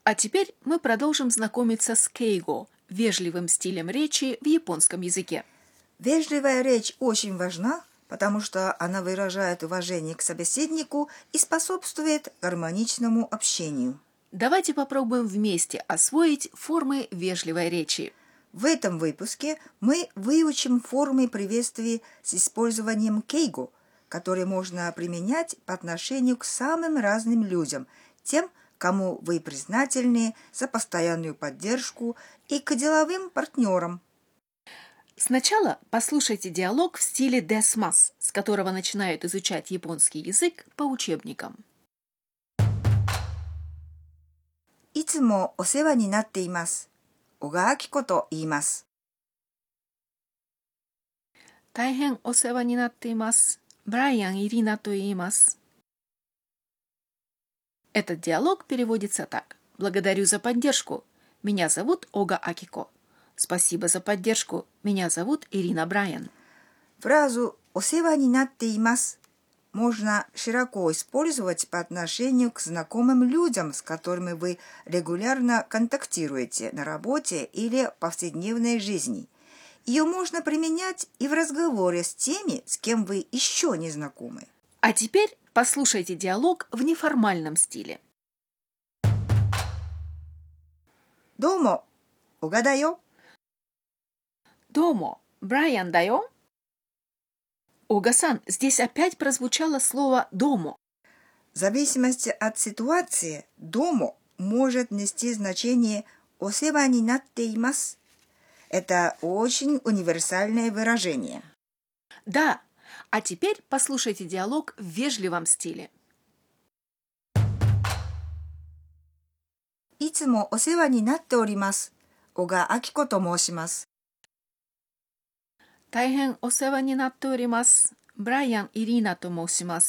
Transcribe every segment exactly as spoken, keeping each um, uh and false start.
А теперь мы продолжим знакомиться с кейго, вежливым стилем речи в японском языке. Вежливая речь очень важна, потому что она выражает уважение к собеседнику и способствует гармоничному общению. Давайте попробуем вместе освоить формы вежливой речи. В этом выпуске мы выучим формы приветствий с использованием кейго, которые можно применять по отношению к самым разным людям, тем, кому вы признательны за постоянную поддержку, и к деловым партнерам. Сначала послушайте диалог в стиле десмас, с которого начинают изучать японский язык по учебникам. いつもお世話になっています。小川明子と言います。 大変お世話になっています。ブライアン・イリナと言います。Этот диалог переводится так. Благодарю за поддержку. Меня зовут Ога Акико. Спасибо за поддержку. Меня зовут Ирина Брайан. Фразу «о世話になっています» можно широко использовать по отношению к знакомым людям, с которыми вы регулярно контактируете на работе или в повседневной жизни. Ее можно применять и в разговоре с теми, с кем вы еще не знакомы. А теперь послушайте диалог в неформальном стиле. どうも、小川だよ。 Домо, Брайан дайо? Ога-сан, здесь опять прозвучало слово «домо». В зависимости от ситуации «домо» может нести значение «о世話になっています». Это очень универсальное выражение. Да, а теперь послушайте диалог в вежливом стиле. いつもお世話になっております。小川明子と申します。 大変お世話になっております。ブライアン・イリーナと申します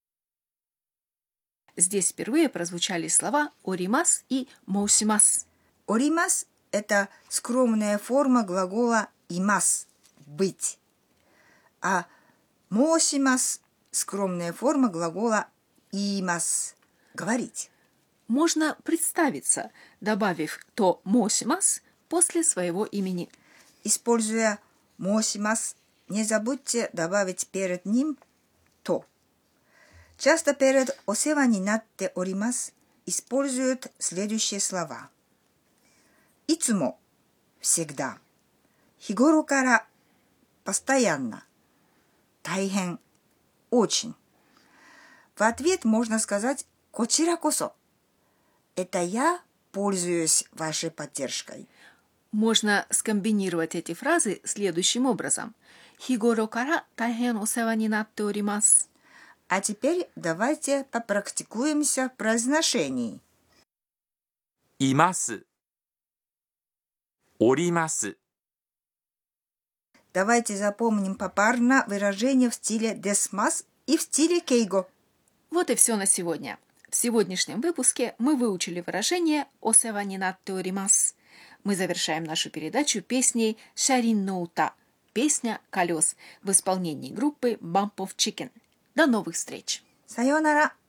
。Здесь впервые прозвучали слова «оримас» и «моусимас». «Оримас» – это скромная форма глагола «имас» – «быть». А «моусимас» – скромная форма глагола «имас» – «говорить». Можно представиться, добавив то «моусимас» после своего имени. Используя «моусимас», не забудьте добавить перед ним «то». Часто перед «о世話になっております» используют следующие слова. いつも всегда, 日頃から постоянно, 大変 очень. В ответ можно сказать こちらこそ. Это я пользуюсь вашей поддержкой. Можно скомбинировать эти фразы следующим образом. Хигоро кара тайхен о сева ни натте оримасу. А теперь давайте попрактикуемся в произношении. います。おります。 Давайте запомним попарно выражение в стиле десмас и в стиле кейго. Вот и все на сегодня. В сегодняшнем выпуске мы выучили выражение «о сева ни натте оримасу». Мы завершаем нашу передачу песней «Шарин ноута» – «Песня колес» в исполнении группы Bump of Chicken. До новых встреч! Сайонара!